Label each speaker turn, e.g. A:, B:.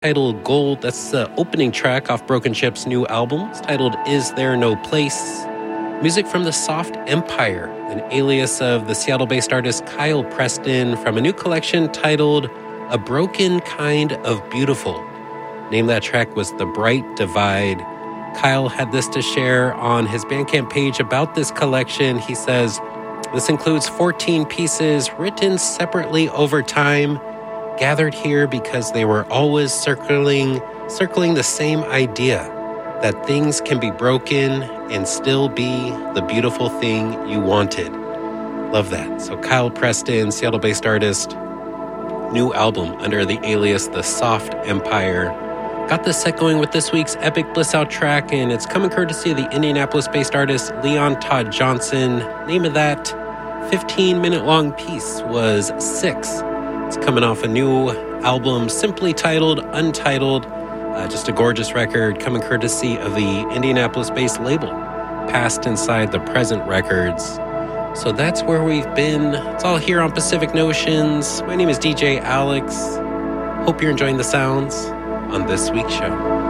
A: titled Gold. That's the opening track off Broken Chip's new album. It's titled Is There No Place? Music from the Soft Empire, an alias of the Seattle-based artist Kyle Preston from a new collection titled A Broken Kind of Beautiful. Name of that track was The Bright Divide. Kyle had this to share on his Bandcamp page about this collection. He says, this includes 14 pieces written separately over time, gathered here because they were always circling the same idea, that things can be broken and still be the beautiful thing you wanted. Love that. So Kyle Preston, Seattle-based artist, new album under the alias The Soft Empire. Got this set going with this week's Epic Bliss Out track, and it's coming courtesy of the Indianapolis-based artist Leon Todd Johnson. Name of that 15-minute long piece was Six. It's coming off a new album simply titled Untitled. Just a gorgeous record coming courtesy of the Indianapolis-based label, Past Inside the Present Records. So that's where we've been. It's all here on Pacific Notions. My name is DJ Alex. Hope you're enjoying the sounds on this week's show.